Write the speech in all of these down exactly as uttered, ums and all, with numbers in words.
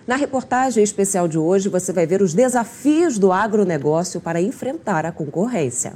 Na reportagem especial de hoje, você vai ver os desafios do agronegócio para enfrentar a concorrência.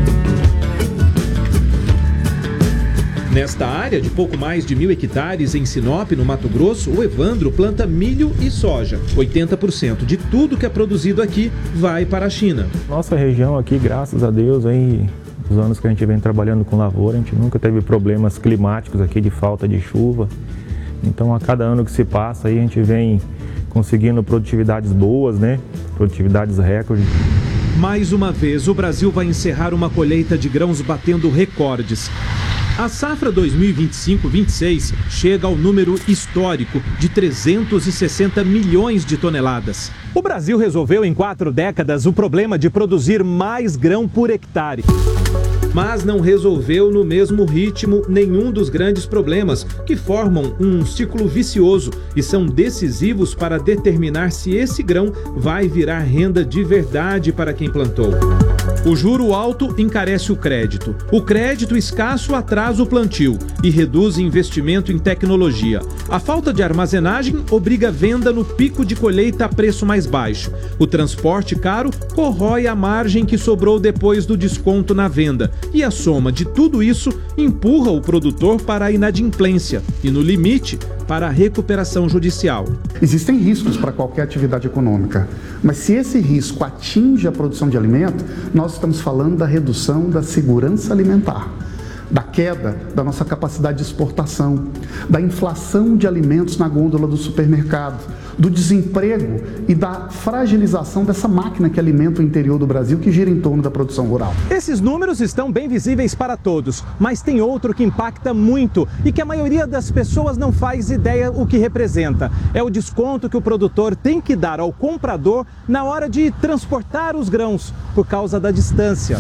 Nesta área de pouco mais de mil hectares em Sinop, no Mato Grosso, o Evandro planta milho e soja. oitenta por cento de tudo que é produzido aqui vai para a China. Nossa região aqui, graças a Deus, aí, nos anos que a gente vem trabalhando com lavoura, a gente nunca teve problemas climáticos aqui de falta de chuva. Então, a cada ano que se passa, aí, a gente vem conseguindo produtividades boas, né? Produtividades recordes. Mais uma vez, o Brasil vai encerrar uma colheita de grãos batendo recordes. A safra dois mil e vinte e cinco vinte e seis chega ao número histórico de trezentos e sessenta milhões de toneladas. O Brasil resolveu em quatro décadas o problema de produzir mais grão por hectare. Mas não resolveu no mesmo ritmo nenhum dos grandes problemas, que formam um ciclo vicioso e são decisivos para determinar se esse grão vai virar renda de verdade para quem plantou. O juro alto encarece o crédito. O crédito escasso atrasa o plantio e reduz investimento em tecnologia. A falta de armazenagem obriga a venda no pico de colheita a preço mais baixo. O transporte caro corrói a margem que sobrou depois do desconto na venda. E a soma de tudo isso empurra o produtor para a inadimplência e, no limite, para a recuperação judicial. Existem riscos para qualquer atividade econômica, mas se esse risco atinge a produção de alimento, nós estamos falando da redução da segurança alimentar, da queda da nossa capacidade de exportação, da inflação de alimentos na gôndola do supermercado, do desemprego e da fragilização dessa máquina que alimenta o interior do Brasil, que gira em torno da produção rural. Esses números estão bem visíveis para todos, mas tem outro que impacta muito e que a maioria das pessoas não faz ideia o que representa. É o desconto que o produtor tem que dar ao comprador na hora de transportar os grãos, por causa da distância.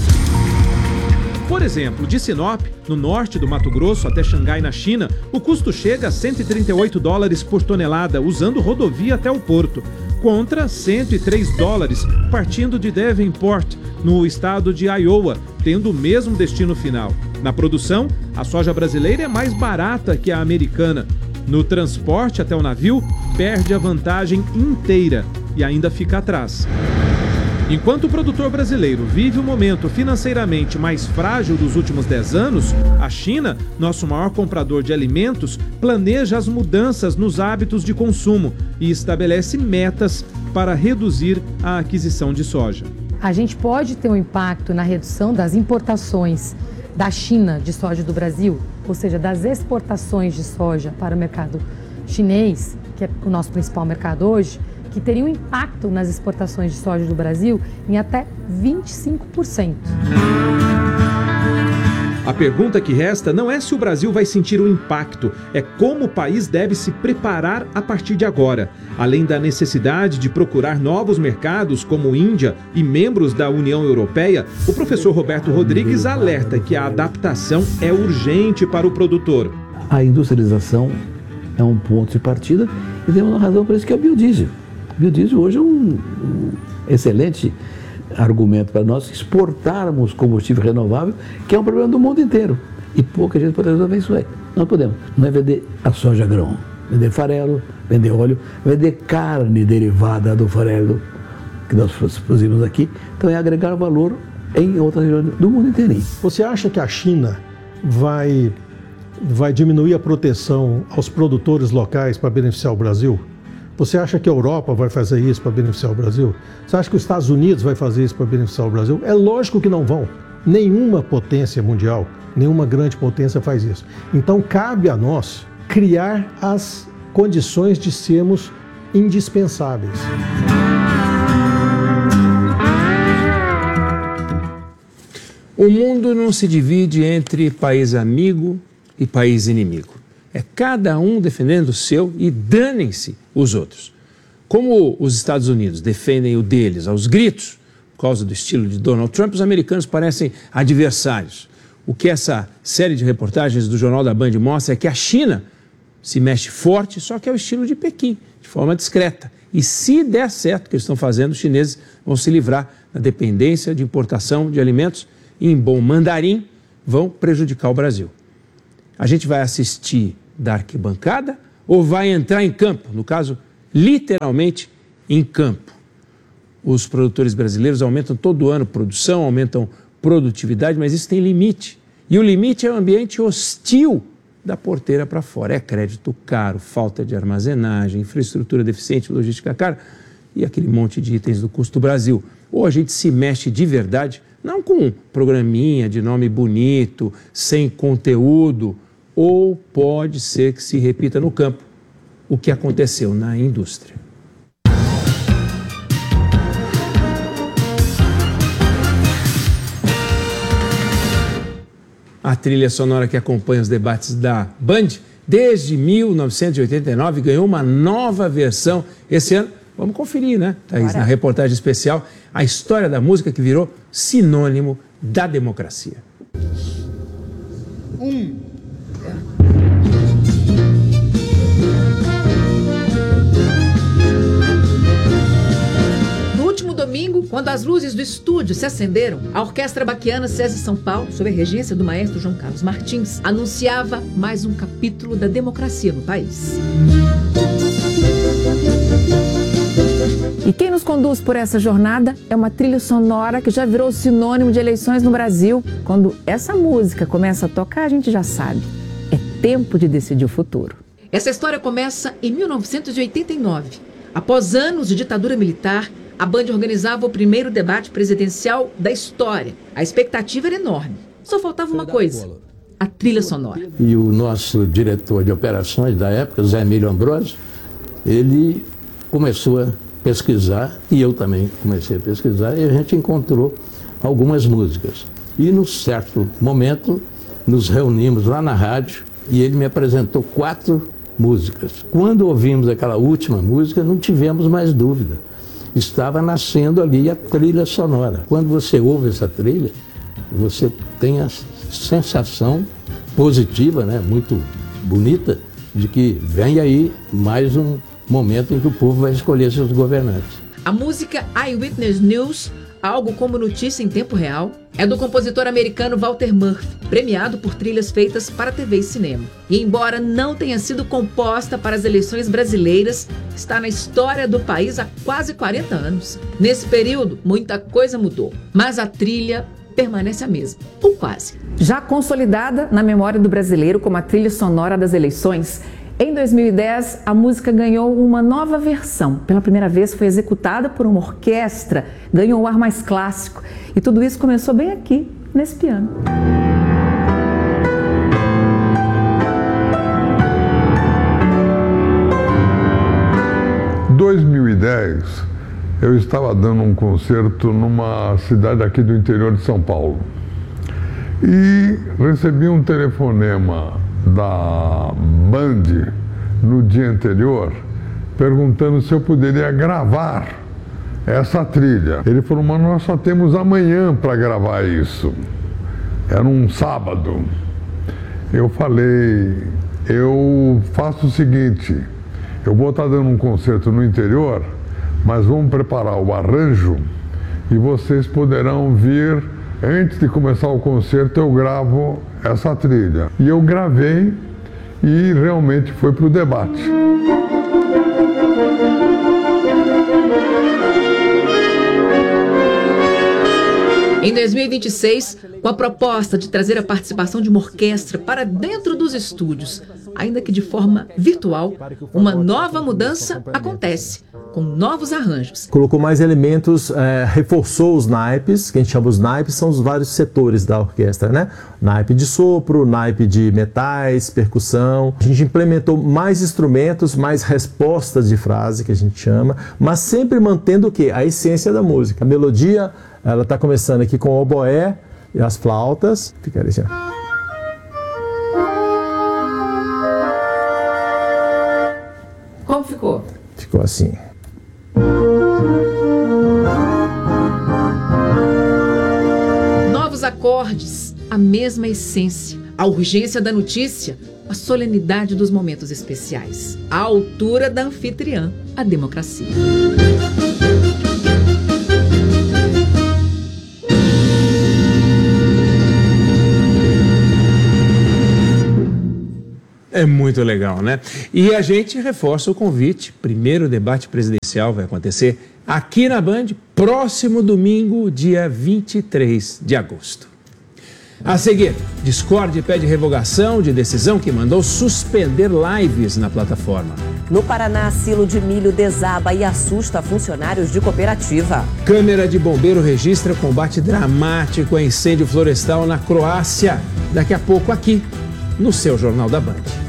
Por exemplo, de Sinop, no norte do Mato Grosso, até Xangai, na China, o custo chega a cento e trinta e oito dólares por tonelada, usando rodovia até o porto, contra cento e três dólares partindo de Davenport, no estado de Iowa, tendo o mesmo destino final. Na produção, a soja brasileira é mais barata que a americana. No transporte até o navio, perde a vantagem inteira e ainda fica atrás. Enquanto o produtor brasileiro vive o momento financeiramente mais frágil dos últimos dez anos, a China, nosso maior comprador de alimentos, planeja as mudanças nos hábitos de consumo e estabelece metas para reduzir a aquisição de soja. A gente pode ter um impacto na redução das importações da China de soja do Brasil, ou seja, das exportações de soja para o mercado chinês, que é o nosso principal mercado hoje, que teria um impacto nas exportações de soja do Brasil em até vinte e cinco por cento. A pergunta que resta não é se o Brasil vai sentir o impacto, é como o país deve se preparar a partir de agora. Além da necessidade de procurar novos mercados como Índia e membros da União Europeia, o professor Roberto Rodrigues alerta que a adaptação é urgente para o produtor. A industrialização é um ponto de partida e tem uma razão para isso, que é o biodiesel. O biodiesel hoje é um, um excelente argumento para nós exportarmos combustível renovável, que é um problema do mundo inteiro. E pouca gente pode resolver isso aí. Não podemos. Não é vender a soja grão, vender farelo, vender óleo, vender carne derivada do farelo que nós produzimos aqui. Então é agregar valor em outras regiões do mundo inteirinho. Você acha que a China vai, vai diminuir a proteção aos produtores locais para beneficiar o Brasil? Você acha que a Europa vai fazer isso para beneficiar o Brasil? Você acha que os Estados Unidos vai fazer isso para beneficiar o Brasil? É lógico que não vão. Nenhuma potência mundial, nenhuma grande potência faz isso. Então cabe a nós criar as condições de sermos indispensáveis. O mundo não se divide entre país amigo e país inimigo. É cada um defendendo o seu e danem-se os outros. Como os Estados Unidos defendem o deles aos gritos, por causa do estilo de Donald Trump, os americanos parecem adversários. O que essa série de reportagens do Jornal da Band mostra é que a China se mexe forte, só que é o estilo de Pequim, de forma discreta. E se der certo o que eles estão fazendo, os chineses vão se livrar da dependência de importação de alimentos e, em bom mandarim, vão prejudicar o Brasil. A gente vai assistir da arquibancada ou vai entrar em campo, no caso, literalmente em campo. Os produtores brasileiros aumentam todo ano produção, aumentam produtividade, mas isso tem limite. E o limite é o ambiente hostil da porteira para fora. É crédito caro, falta de armazenagem, infraestrutura deficiente, logística cara e aquele monte de itens do custo Brasil. Ou a gente se mexe de verdade, não com um programinha de nome bonito, sem conteúdo, ou pode ser que se repita no campo o que aconteceu na indústria. A trilha sonora que acompanha os debates da Band, desde mil novecentos e oitenta e nove, ganhou uma nova versão esse ano. Vamos conferir, né, Thaís, na reportagem especial, a história da música que virou sinônimo da democracia. Um. Domingo, quando as luzes do estúdio se acenderam, a Orquestra Baquiana SESI São Paulo, sob a regência do maestro João Carlos Martins, anunciava mais um capítulo da democracia no país. E quem nos conduz por essa jornada é uma trilha sonora que já virou sinônimo de eleições no Brasil. Quando essa música começa a tocar, a gente já sabe. É tempo de decidir o futuro. Essa história começa em mil novecentos e oitenta e nove. Após anos de ditadura militar, a Band organizava o primeiro debate presidencial da história. A expectativa era enorme. Só faltava uma coisa: a trilha sonora. E o nosso diretor de operações da época, Zé Emílio Ambrosio, ele começou a pesquisar, e eu também comecei a pesquisar, e a gente encontrou algumas músicas. E num certo momento, nos reunimos lá na rádio, e ele me apresentou quatro músicas. Quando ouvimos aquela última música, não tivemos mais dúvida. Estava nascendo ali a trilha sonora. Quando você ouve essa trilha, você tem a sensação positiva, né, muito bonita, de que vem aí mais um momento em que o povo vai escolher seus governantes. A música Eyewitness News, algo como notícia em tempo real, é do compositor americano Walter Murphy, premiado por trilhas feitas para T V e cinema. E embora não tenha sido composta para as eleições brasileiras, está na história do país há quase quarenta anos. Nesse período, muita coisa mudou, mas a trilha permanece a mesma, ou quase. Já consolidada na memória do brasileiro como a trilha sonora das eleições, em dois mil e dez, a música ganhou uma nova versão. Pela primeira vez foi executada por uma orquestra, ganhou um ar mais clássico. E tudo isso começou bem aqui, nesse piano. Em dois mil e dez, eu estava dando um concerto numa cidade aqui do interior de São Paulo. E recebi um telefonema da Band no dia anterior, perguntando se eu poderia gravar essa trilha. Ele falou: mas nós só temos amanhã para gravar isso. Era um sábado. Eu falei: eu faço o seguinte, eu vou estar dando um concerto no interior, mas vamos preparar o arranjo e vocês poderão vir. Antes de começar o concerto, eu gravo essa trilha. E eu gravei e realmente foi para o debate. Em dois mil e vinte e seis, com a proposta de trazer a participação de uma orquestra para dentro dos estúdios, ainda que de forma virtual, uma nova mudança acontece, com novos arranjos. Colocou mais elementos, é, reforçou os naipes, que a gente chama os naipes, são os vários setores da orquestra, né? Naipe de sopro, naipe de metais, percussão. A gente implementou mais instrumentos, mais respostas de frase, que a gente chama, mas sempre mantendo o quê? A essência da música. A melodia, ela está começando aqui com o oboé e as flautas. Fica assim, ó. Como ficou? Ficou assim. Novos acordes, a mesma essência, a urgência da notícia, a solenidade dos momentos especiais, a altura da anfitriã, a democracia. É muito legal, né? E a gente reforça o convite. Primeiro debate presidencial vai acontecer aqui na Band, próximo domingo, dia vinte e três de agosto. A seguir, Discord pede revogação de decisão que mandou suspender lives na plataforma. No Paraná, asilo de milho desaba e assusta funcionários de cooperativa. Câmera de bombeiro registra combate dramático a incêndio florestal na Croácia. Daqui a pouco aqui, no seu Jornal da Band.